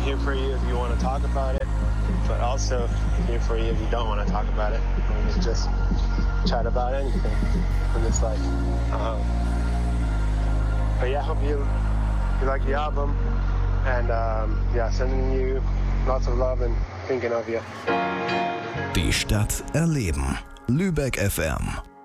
here for you if you want to talk about it, but also here for you if you don't want to talk about it. We can just chat about anything in this life. But yeah, I hope you like the album, and sending you lots of love and thinking of you. Die Stadt erleben. Lübeck FM.